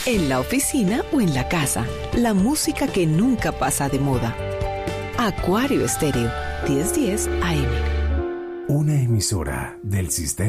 en la oficina o en la casa. La música que nunca pasa de moda. Acuario Estéreo, 1010 AM. Una emisora del sistema